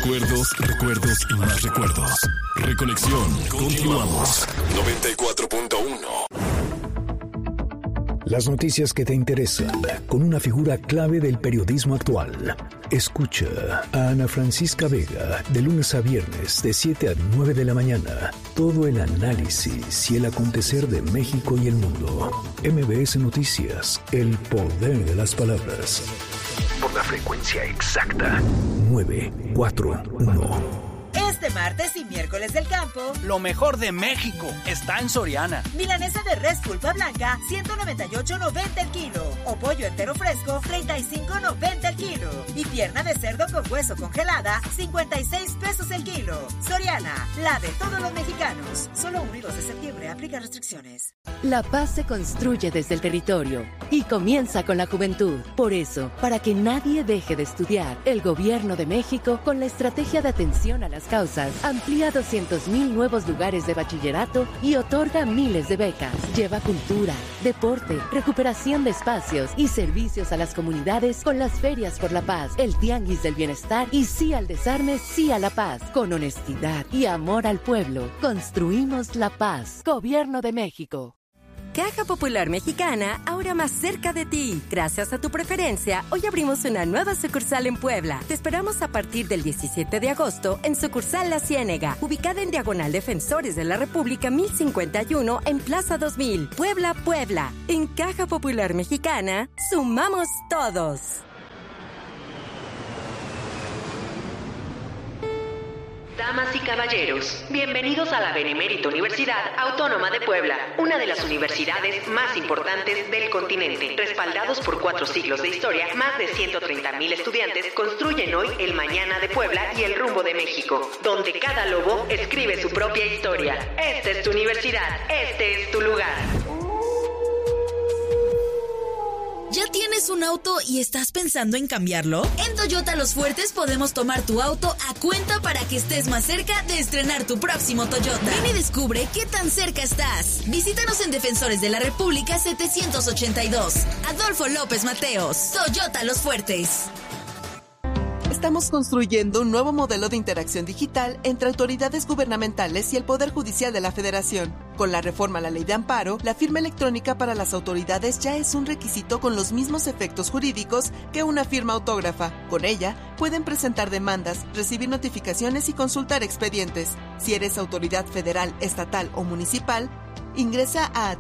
Recuerdos y más recuerdos. Reconexión. Continuamos. 94.1. Las noticias que te interesan, con una figura clave del periodismo actual. Escucha a Ana Francisca Vega, de lunes a viernes, de 7 a 9 de la mañana. Todo el análisis y el acontecer de México y el mundo. MBS Noticias, el poder de las palabras. Por la frecuencia exacta, 941. Este martes y miércoles del campo, lo mejor de México está en Soriana. Milanesa de res pulpa blanca, 198.90 el kilo. O pollo entero fresco, 35.90 el kilo. Y pierna de cerdo con hueso congelada, 56 pesos el kilo. Soriana, la de todos los mexicanos. Solo 1 y 2 de septiembre, aplica restricciones. La paz se construye desde el territorio y comienza con la juventud. Por eso, para que nadie deje de estudiar, el Gobierno de México, con la estrategia de atención a las causas, amplía 200,000 nuevos lugares de bachillerato y otorga miles de becas. Lleva cultura, deporte, recuperación de espacios y servicios a las comunidades con las ferias por la paz, el tianguis del bienestar y sí al desarme, sí a la paz. Con honestidad y amor al pueblo, construimos la paz. Gobierno de México. Caja Popular Mexicana, ahora más cerca de ti. Gracias a tu preferencia, hoy abrimos una nueva sucursal en Puebla. Te esperamos a partir del 17 de agosto en Sucursal La Ciénega, ubicada en Diagonal Defensores de la República 1051 en Plaza 2000, Puebla, Puebla. En Caja Popular Mexicana, sumamos todos. Damas y caballeros, bienvenidos a la Benemérita Universidad Autónoma de Puebla, una de las universidades más importantes del continente. Respaldados por 4 siglos de historia, más de 130,000 estudiantes construyen hoy el mañana de Puebla y el rumbo de México, donde cada lobo escribe su propia historia. Esta es tu universidad, este es tu lugar. ¿Ya tienes un auto y estás pensando en cambiarlo? En Toyota Los Fuertes podemos tomar tu auto a cuenta para que estés más cerca de estrenar tu próximo Toyota. Ven y descubre qué tan cerca estás. Visítanos en Defensores de la República 782. Adolfo López Mateos. Toyota Los Fuertes. Estamos construyendo un nuevo modelo de interacción digital entre autoridades gubernamentales y el Poder Judicial de la Federación. Con la reforma a la Ley de Amparo, la firma electrónica para las autoridades ya es un requisito con los mismos efectos jurídicos que una firma autógrafa. Con ella, pueden presentar demandas, recibir notificaciones y consultar expedientes. Si eres autoridad federal, estatal o municipal, ingresa a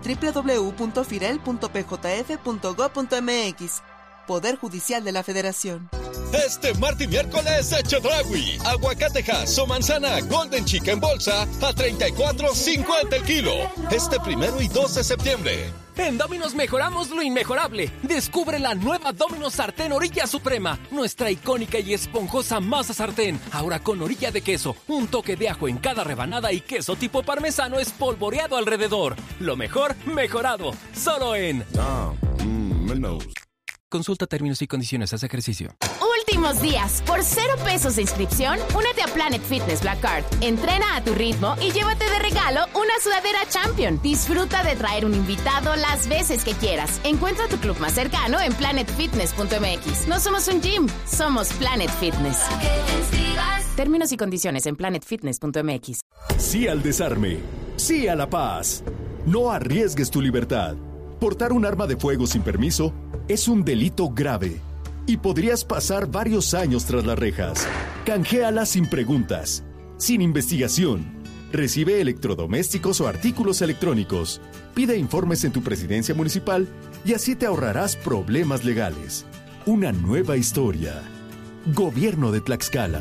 www.firel.pjf.gov.mx. Poder Judicial de la Federación. Este martes y miércoles, Chedraui, aguacatejas o manzana Golden Chica en bolsa a $34.50 el kilo. Este 1 y 2 de septiembre. En Domino's mejoramos lo inmejorable. Descubre la nueva Domino's Sartén Orilla Suprema, nuestra icónica y esponjosa masa sartén, ahora con orilla de queso, un toque de ajo en cada rebanada y queso tipo parmesano espolvoreado alrededor. Lo mejor mejorado, solo en Domino's. Consulta términos y condiciones, haz ejercicio. Últimos días, por 0 pesos de inscripción, únete a Planet Fitness Black Card. Entrena a tu ritmo y llévate de regalo una sudadera Champion. Disfruta de traer un invitado las veces que quieras. Encuentra tu club más cercano en planetfitness.mx. No somos un gym, somos Planet Fitness. Términos y condiciones en planetfitness.mx. Sí al desarme, sí a la paz. No arriesgues tu libertad. Portar un arma de fuego sin permiso es un delito grave y podrías pasar varios años tras las rejas. Canjeala sin preguntas, sin investigación. Recibe electrodomésticos o artículos electrónicos. Pide informes en tu presidencia municipal y así te ahorrarás problemas legales. Una nueva historia. Gobierno de Tlaxcala.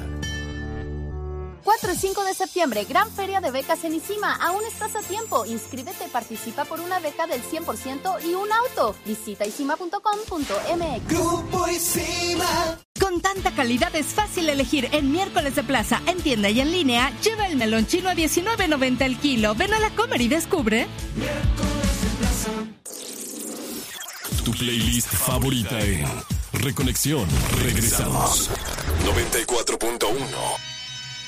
4 y 5 de septiembre, gran feria de becas en ICIMA. Aún estás a tiempo. Inscríbete y participa por una beca del 100% y un auto. Visita icima.com.mx. Grupo ICIMA. Con tanta calidad es fácil elegir. En miércoles de plaza, en tienda y en línea, lleva el melón chino a $19.90 el kilo. Ven a la Comer y descubre. Miércoles de plaza. Tu playlist favorita en Reconexión. Regresamos. 94.1